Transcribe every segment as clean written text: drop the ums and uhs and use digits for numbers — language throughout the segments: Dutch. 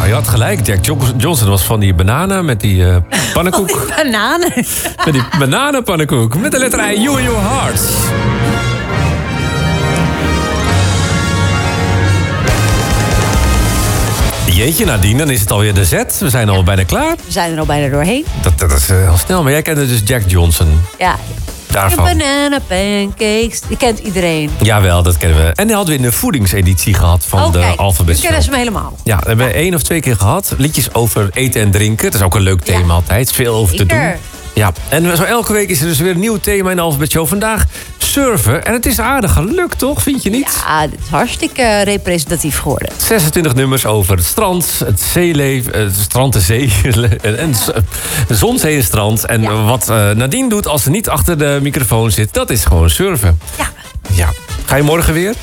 Ja, je had gelijk. Jack Johnson was van die bananen met die pannenkoek. Oh, die bananen. Met die bananenpannenkoek. Met de letter I, You in Your Heart. Jeetje, Nadine, dan is het alweer de Z. We zijn al bijna klaar. We zijn er al bijna doorheen. Dat is heel snel. Maar jij kende dus Jack Johnson. Ja. Daarvan. Banana pancakes. Die kent iedereen. Jawel, dat kennen we. En die hadden we in de voedingseditie gehad van de Alphabet Show. Nu kennen ze hem helemaal. Ja, dat hebben we 1 of 2 keer gehad. Liedjes over eten en drinken. Dat is ook een leuk thema altijd. Veel over te doen. Ja, en zo elke week is er dus weer een nieuw thema in de Alphabet Show. Vandaag surfen. En het is aardig gelukt, toch? Vind je niet? Ja, het is hartstikke representatief geworden. 26 nummers over het strand, het zeeleven, het strand, de zee, en de zon, zee en strand. En wat Nadine doet als ze niet achter de microfoon zit, dat is gewoon surfen. Ja. Ga je morgen weer?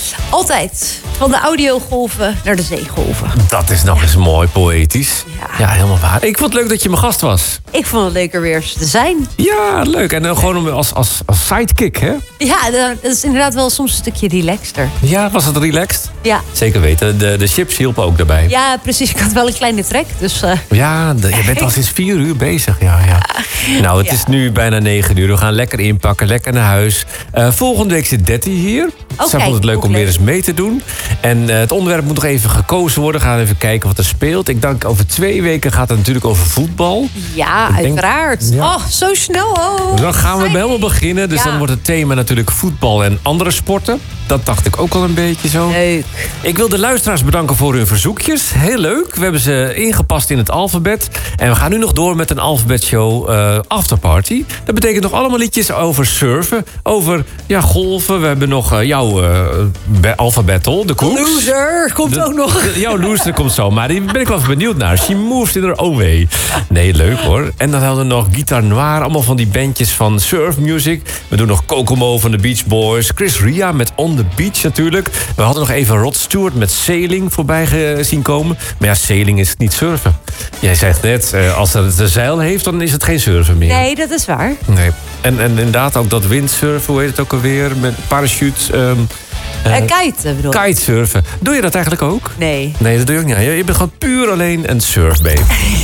Altijd. Van de audiogolven naar de zeegolven. Dat is nog eens mooi poëtisch. Ja, helemaal waar. Ik vond het leuk dat je mijn gast was. Ik vond het leuk er weer eens te zijn. Ja, leuk. En gewoon als sidekick, hè? Ja, dat is inderdaad wel soms een stukje relaxter. Ja, was het relaxed? Ja. Zeker weten. De chips hielpen ook daarbij. Ja, precies. Ik had wel een kleine trek, dus... Ja, je bent al sinds 4 uur bezig. Ja. Nou, het is nu bijna 9 uur. We gaan lekker inpakken, lekker naar huis. Volgende week zit Detty hier. Zij vond het leuk om weer eens mee te doen. En het onderwerp moet nog even gekozen worden. We gaan even kijken wat er speelt. Ik denk over 2 weken gaat het natuurlijk over voetbal. Ja, uiteraard. Ja. Oh, zo snel al. Dan gaan we helemaal beginnen. Dus dan wordt het thema natuurlijk voetbal en andere sporten. Dat dacht ik ook al een beetje zo. Leuk. Ik wil de luisteraars bedanken voor hun verzoekjes. Heel leuk. We hebben ze ingepast in het alfabet. En we gaan nu nog door met een Alphabet Show afterparty. Dat betekent nog allemaal liedjes over surfen. Over golven. We hebben nog jouw alphabettle, de Cooks. Loser komt ook nog. Jouw loser komt zo. Maar die ben ik wel even benieuwd naar. She moves in her own way. Nee, leuk hoor. En dan hadden we nog Guitar Noir. Allemaal van die bandjes van surf music. We doen nog Kokomo van de Beach Boys. Chris Ria met On the Beach natuurlijk. We hadden nog even Rod Stewart met Sailing voorbij zien komen. Maar ja, sailing is niet surfen. Jij zegt net, als het een zeil heeft, dan is het geen surfen meer. Nee, dat is waar. Nee. En inderdaad ook dat windsurfen, hoe heet het ook alweer? Met parachute... kite bedoel ik. Kitesurfen. Doe je dat eigenlijk ook? Nee. Nee, dat doe je ook niet. Je bent gewoon puur alleen een surfbabe.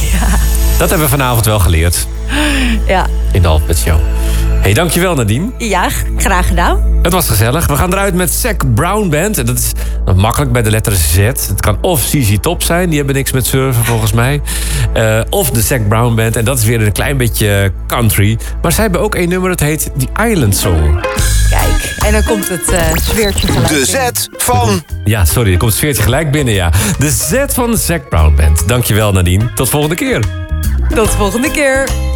Dat hebben we vanavond wel geleerd. Ja. In de Alphabet Show. Hey, dankjewel Nadine. Ja, graag gedaan. Het was gezellig. We gaan eruit met Zac Brown Band. En dat is makkelijk bij de letter Z. Het kan of ZZ Top zijn. Die hebben niks met surfen volgens mij. Of de Zac Brown Band. En dat is weer een klein beetje country. Maar zij hebben ook een nummer. Dat heet The Island Song. Kijk, en dan komt het sfeertje gelijk De Z van... Ja, sorry. Er komt het sfeertje gelijk binnen, ja. De Z van de Zac Brown Band. Dankjewel Nadine. Tot volgende keer. Tot volgende keer.